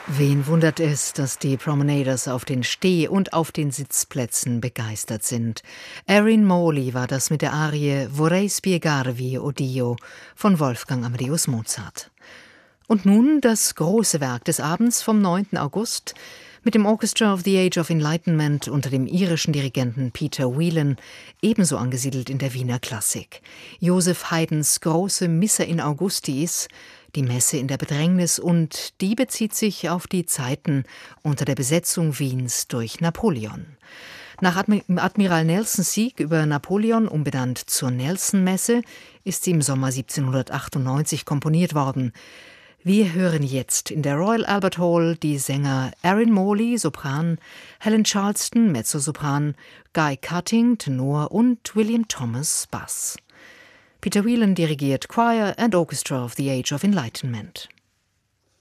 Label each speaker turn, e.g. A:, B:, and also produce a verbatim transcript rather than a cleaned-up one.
A: Wen wundert es, dass die Promenaders auf den Steh- und auf den Sitzplätzen begeistert sind? Erin Morley war das mit der Arie Vorrei spiegarvi o Dio von Wolfgang Amadeus Mozart. Und nun das große Werk des Abends vom neunten August mit dem Orchestra of the Age of Enlightenment unter dem irischen Dirigenten Peter Whelan, ebenso angesiedelt in der Wiener Klassik. Joseph Haydns große Missa in Augustis, die Messe in der Bedrängnis, und die bezieht sich auf die Zeiten unter der Besetzung Wiens durch Napoleon. Nach Admiral Nelsons Sieg über Napoleon, umbenannt zur Nelson-Messe, ist sie im Sommer siebzehnhundertachtundneunzig komponiert worden. Wir hören jetzt in der Royal Albert Hall die Sänger Erin Morley, Sopran, Helen Charleston, Mezzosopran, Guy Cutting, Tenor und William Thomas, Bass. Peter Whelan dirigiert Choir and Orchestra of the Age of Enlightenment.